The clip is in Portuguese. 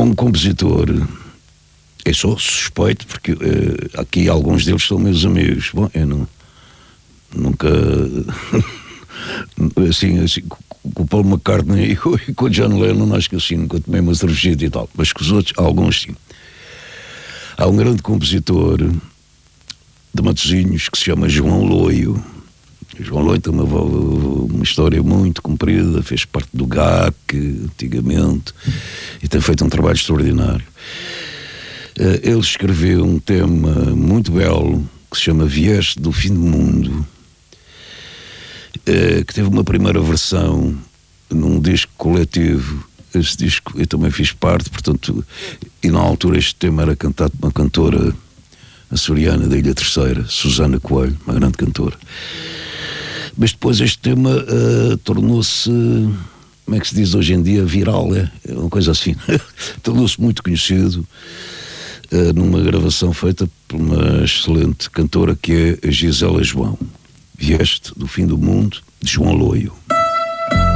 um compositor, eu sou suspeito, porque aqui alguns deles são meus amigos. Bom, eu nunca assim, com o Paul McCartney e com o John Lennon, acho que assim nunca tomei uma cervejita e tal, mas com os outros, alguns sim. Há um grande compositor de Matosinhos que se chama João Loio. O João Loio tem uma história muito comprida, fez parte do GAC antigamente e tem feito um trabalho extraordinário. Ele escreveu um tema muito belo que se chama Vieste do Fim do Mundo, que teve uma primeira versão num disco coletivo. Esse disco eu também fiz parte, portanto, e na altura este tema era cantado por uma cantora açoriana da Ilha Terceira, Susana Coelho, uma grande cantora. Mas depois este tema tornou-se, como é que se diz hoje em dia, viral, é uma coisa assim. Tornou-se muito conhecido numa gravação feita por uma excelente cantora que é a Gisela João. Vieste do Fim do Mundo, de João Loio.